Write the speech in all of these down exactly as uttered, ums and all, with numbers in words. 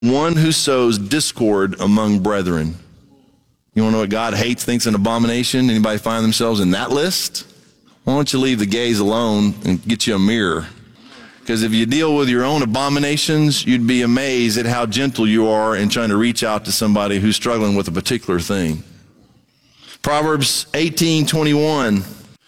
one who sows discord among brethren. You want to know what God hates, thinks an abomination? Anybody find themselves in that list? Why don't you leave the gays alone and get you a mirror? Because if you deal with your own abominations, you'd be amazed at how gentle you are in trying to reach out to somebody who's struggling with a particular thing. Proverbs eighteen twenty-one.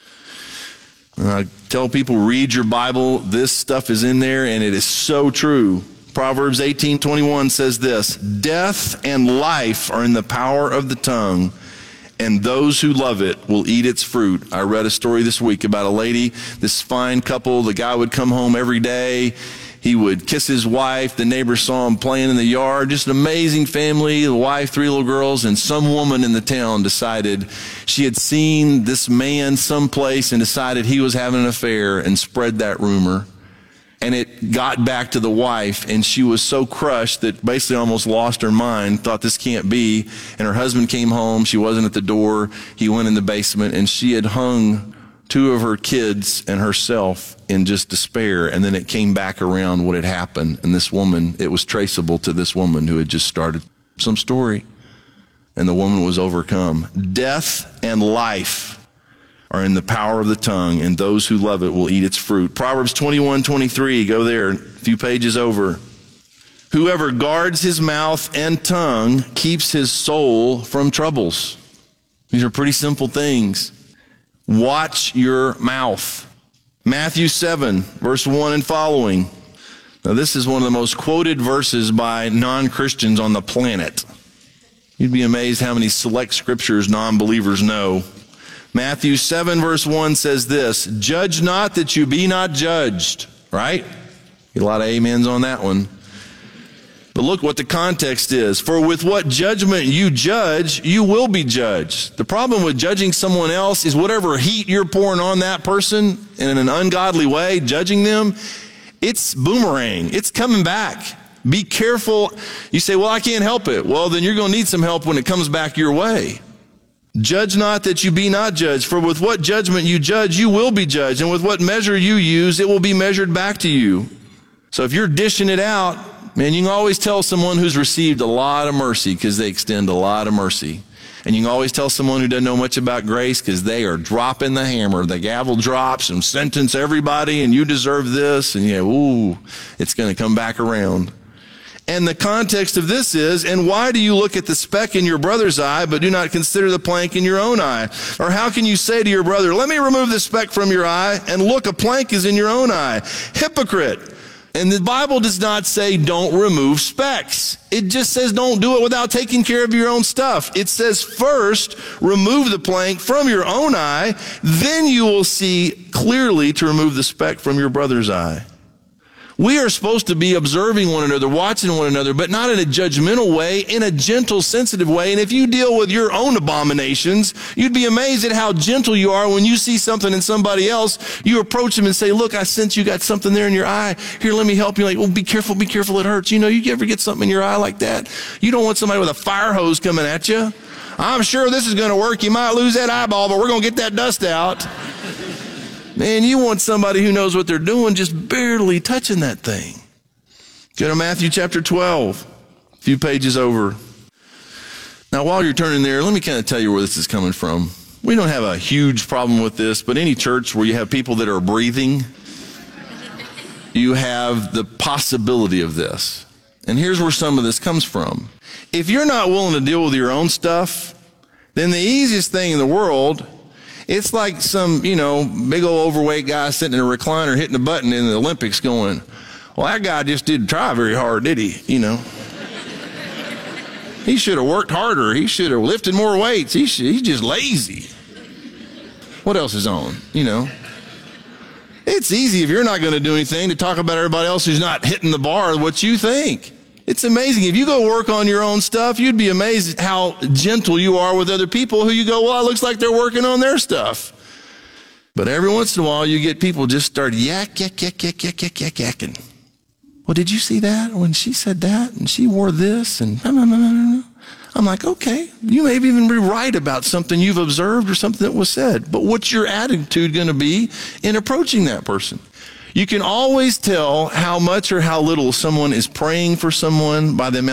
I tell people, read your Bible. This stuff is in there, and it is so true. Proverbs eighteen twenty-one says this: death and life are in the power of the tongue, and those who love it will eat its fruit. I read a story this week about a lady, this fine couple. The guy would come home every day. He would kiss his wife. The neighbors saw him playing in the yard. Just an amazing family, the wife, three little girls, and some woman in the town decided she had seen this man someplace and decided he was having an affair and spread that rumor. And it got back to the wife, and she was so crushed that basically almost lost her mind, thought this can't be. And her husband came home. She wasn't at the door. He went in the basement, and she had hung two of her kids and herself in just despair. And then it came back around what had happened. And this woman, it was traceable to this woman who had just started some story. And the woman was overcome. Death and life are in the power of the tongue, and those who love it will eat its fruit. Proverbs twenty-one twenty-three, go there, a few pages over. Whoever guards his mouth and tongue keeps his soul from troubles. These are pretty simple things. Watch your mouth. Matthew seven, verse one and following. Now this is one of the most quoted verses by non-Christians on the planet. You'd be amazed how many select scriptures non-believers know. Matthew seven verse one says this: judge not that you be not judged. Right? Get a lot of amens on that one. But look what the context is. For with what judgment you judge, you will be judged. The problem with judging someone else is whatever heat you're pouring on that person in an ungodly way, judging them, it's boomerang. It's coming back. Be careful. You say, well, I can't help it. Well, then you're going to need some help when it comes back your way. Judge not that you be not judged, for with what judgment you judge, you will be judged, and with what measure you use, it will be measured back to you. So if you're dishing it out, man, you can always tell someone who's received a lot of mercy because they extend a lot of mercy. And you can always tell someone who doesn't know much about grace because they are dropping the hammer. The gavel drops and sentence everybody, and you deserve this, and you go, ooh, it's going to come back around. And the context of this is, and why do you look at the speck in your brother's eye, but do not consider the plank in your own eye? Or how can you say to your brother, let me remove the speck from your eye, and look, a plank is in your own eye? Hypocrite. And the Bible does not say don't remove specks. It just says don't do it without taking care of your own stuff. It says first, remove the plank from your own eye, then you will see clearly to remove the speck from your brother's eye. We are supposed to be observing one another, watching one another, but not in a judgmental way, in a gentle, sensitive way. And if you deal with your own abominations, you'd be amazed at how gentle you are when you see something in somebody else. You approach them and say, look, I sense you got something there in your eye. Here, let me help you. Like, well, be careful, be careful, it hurts. You know, you ever get something in your eye like that? You don't want somebody with a fire hose coming at you. I'm sure this is going to work. You might lose that eyeball, but we're going to get that dust out. Man, you want somebody who knows what they're doing, just barely touching that thing. Go to Matthew chapter twelve, a few pages over. Now, while you're turning there, let me kind of tell you where this is coming from. We don't have a huge problem with this, but any church where you have people that are breathing, you have the possibility of this. And here's where some of this comes from. If you're not willing to deal with your own stuff, then the easiest thing in the world, it's like some, you know, big old overweight guy sitting in a recliner hitting a button in the Olympics going, well, that guy just didn't try very hard, did he? You know. He should have worked harder. He should have lifted more weights. He should, he's just lazy. What else is on, you know? It's easy if you're not going to do anything to talk about everybody else who's not hitting the bar what you think. It's amazing. If you go work on your own stuff, you'd be amazed at how gentle you are with other people who you go, well, it looks like they're working on their stuff. But every once in a while, you get people just start yak, yak, yak, yak, yak, yak, yak, yakking. Well, did you see that when she said that and she wore this? And I'm like, okay, you may even be right about something you've observed or something that was said. But what's your attitude going to be in approaching that person? You can always tell how much or how little someone is praying for someone by the amount